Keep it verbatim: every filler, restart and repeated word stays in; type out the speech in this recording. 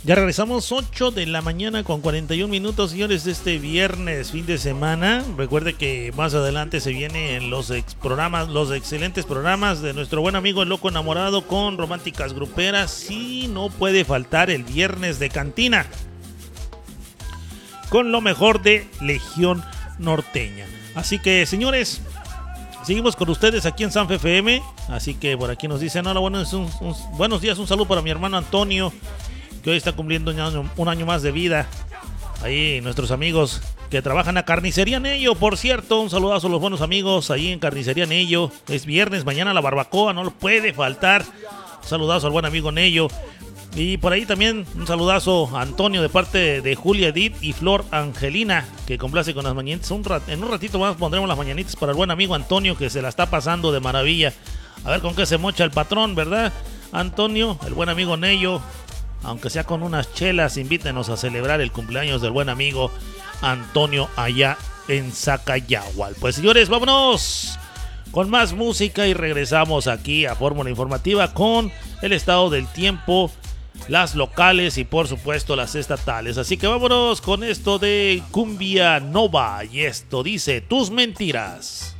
Ya regresamos, ocho de la mañana con cuarenta y un minutos, señores, de este viernes, fin de semana. Recuerde que más adelante se vienen los ex programas, los excelentes programas de nuestro buen amigo El Loco Enamorado con Románticas Gruperas. Y no puede faltar el viernes de cantina con lo mejor de Legión Norteña. Así que, señores, seguimos con ustedes aquí en Sanfe F M. Así que por aquí nos dicen, hola, buenos, un, un, buenos días, un saludo para mi hermano Antonio, que hoy está cumpliendo un año, un año más de vida. Ahí nuestros amigos que trabajan a Carnicería Nello, por cierto, un saludazo a los buenos amigos ahí en Carnicería Nello. Es viernes, mañana la barbacoa, no lo puede faltar. Un saludazo al buen amigo Nello. Y por ahí también un saludazo a Antonio de parte de Julia Edith y Flor Angelina, que complace con las mañanitas. Un rat, en un ratito más pondremos las mañanitas para el buen amigo Antonio, que se la está pasando de maravilla. A ver con qué se mocha el patrón, ¿verdad? Antonio, el buen amigo Nello, aunque sea con unas chelas, invítenos a celebrar el cumpleaños del buen amigo Antonio allá en Zacayahual. Pues señores, vámonos con más música y regresamos aquí a Fórmula Informativa con el estado del tiempo, las locales y por supuesto las estatales. Así que vámonos con esto de Cumbia Nova y esto dice Tus Mentiras.